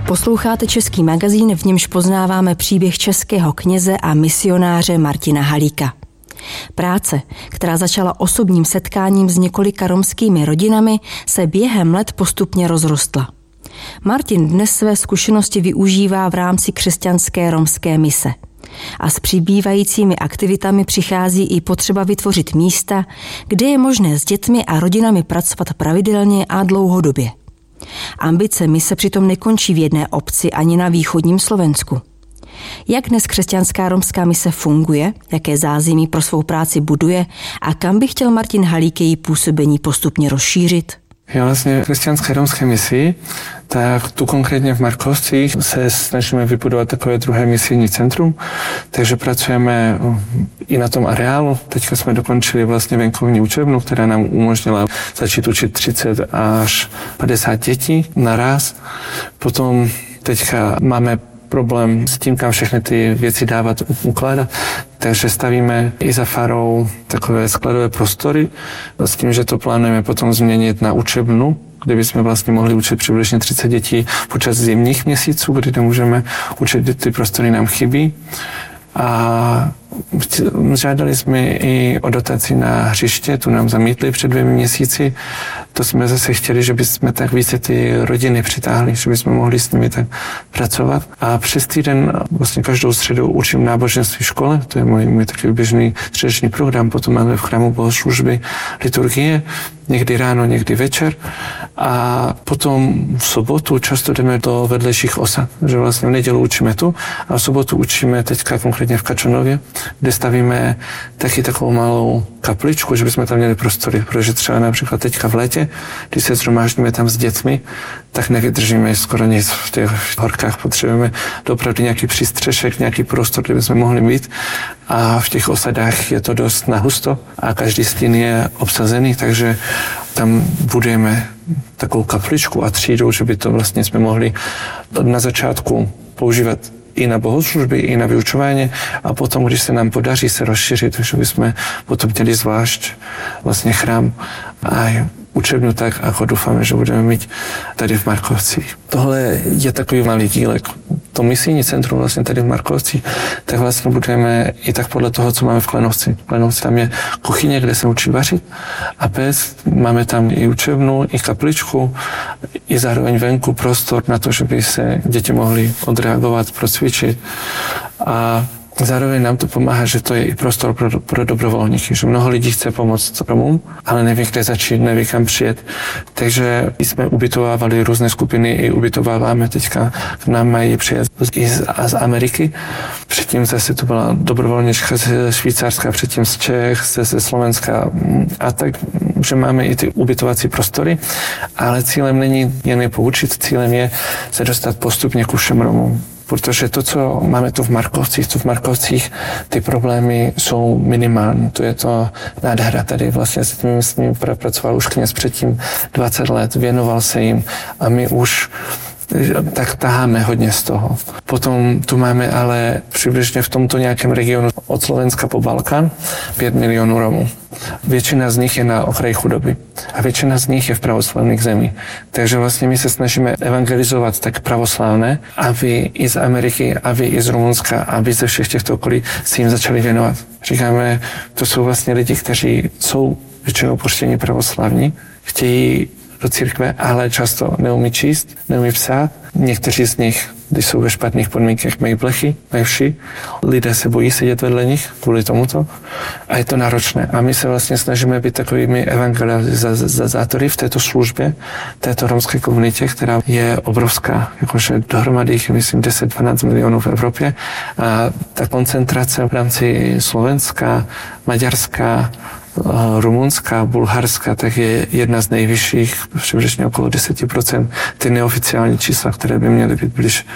Posloucháte Český magazín, v němž poznáváme příběh českého kněze a misionáře Martina Halíka. Práce, která začala osobním setkáním s několika romskými rodinami, se během let postupně rozrostla. Martin dnes své zkušenosti využívá v rámci křesťanské romské mise. A s přibývajícími aktivitami přichází i potřeba vytvořit místa, kde je možné s dětmi a rodinami pracovat pravidelně a dlouhodobě. Ambice mise přitom nekončí v jedné obci ani na východním Slovensku. Jak dnes křesťanská romská mise funguje, jaké zázemí pro svou práci buduje a kam by chtěl Martin Halík její působení postupně rozšířit? Ja vlastne v kresťanskej rómskej misii, tak tu konkrétne v Markovcích sa snažíme vybudovať takové druhé misijní centrum, takže pracujeme i na tom areálu. Teďka sme dokončili vlastne venkovní učebnu, ktorá nám umožnila začať učiť 30 až 50 detí naraz. Potom teďka máme problém s tím, kam všechny ty věci dávat, ukládat. Takže stavíme i za farou takové skladové prostory s tím, že to plánujeme potom změnit na učebnu, kde bychom vlastně mohli učit přibližně 30 dětí počas zimních měsíců, kdy nemůžeme učit, ty prostory nám chybí. A žádali jsme i o dotaci na hřiště, tu nám zamítli před 2 měsíci. To jsme zase chtěli, že bychom tak více ty rodiny přitáhli, že bychom mohli s nimi tak pracovat. A přes týden vlastně každou středu učím náboženství v škole, to je můj takový běžný středeční program, potom máme v chrámu bohoslužby, liturgie, někdy ráno, někdy večer. A potom v sobotu často jdeme do vedlejších osad, že vlastně v nedělu učíme tu a v sobotu učíme teďka konkrétně v Kačanově, kde stavíme taky takovou malou kapličku, že bychom tam měli prostory, protože třeba například teďka v létě, když se shromáždíme tam s dětmi, tak nevydržíme skoro nic v těch horkách, potřebujeme opravdu nějaký přístřešek, nějaký prostor, kde bychom mohli být a v těch osadách je to dost nahusto a každý stín je obsazený, takže tam budujeme takovou kapličku a třídu, že by to vlastně jsme mohli na začátku používat i na bohoslužby, i na vyučování a potom, když se nám podaří se rozšířit, takže bychom potom měli zvlášť vlastně chrám a učebnu tak, ako dúfame, že budeme mít tady v Markovcích. Tohle je takový malý dílek. To misijní centrum vlastně tady v Markovcích, tak vlastně budeme i tak podle toho, co máme v Klenovci. V Klenovci tam je kuchyně, kde se učí vařit a pec. Máme tam i učebnu, i kapličku, i zároveň venku prostor na to, že by se děti mohly odreagovat, procvičit. A zároveň nám to pomáhá, že to je i prostor pro dobrovolníky, že mnoho lidí chce pomoct Romům, ale neví, kde začít, neví, kam přijet. Takže jsme ubytovávali různé skupiny, i ubytováváme teďka, k nám mají přijet i z Ameriky. Předtím zase to byla dobrovolnička ze Švýcarska, předtím z Čech, ze Slovenska a tak, že máme i ty ubytovací prostory, ale cílem není jen je poučit, cílem je se dostat postupně ku všem Romům. Protože to, co máme tu v Markovcích, ty problémy jsou minimální. To je to nádhera. Tady vlastně s ním pracoval už kněz předtím 20 let, věnoval se jim a my už tak taháme hodně z toho. Potom tu máme ale přibližně v tomto nějakém regionu od Slovenska po Balkán 5 milionů Romů. Většina z nich je na okraji chudoby a většina z nich je v pravoslavných zemích. Takže vlastně my se snažíme evangelizovat tak pravoslavné, aby i z Ameriky, aby i z Rumunska, aby ze všech těchto okolí si jim začali věnovat. Říkáme, to jsou vlastně lidi, kteří jsou většinou poštění pravoslavní, chtějí do církve, ale často neumí číst, neumí psát. Někteří z nich, když jsou ve špatných podmínkách, mají blechy, mají vši. Lidé se bojí sedět vedle nich kvůli tomuto a je to náročné. A my se vlastně snažíme být takovými evangelizátory v této službě, této romské komunitě, která je obrovská, jakože dohromady jich, myslím, 10-12 milionů v Evropě. A ta koncentrace v rámci Slovenska, Maďarska, Rumunská, Bulharská, tak je jedna z nejvyšších, přibližně okolo 10%, ty neoficiální čísla, které by měly být blíž